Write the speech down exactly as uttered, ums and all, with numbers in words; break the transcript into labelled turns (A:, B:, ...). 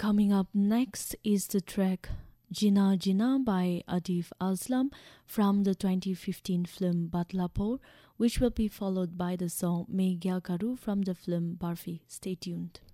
A: Coming up next is the track Jina Jina by Atif Aslam from the twenty fifteen film Badlapur, which will be followed by the song Megya Karu from the film Barfi. Stay tuned.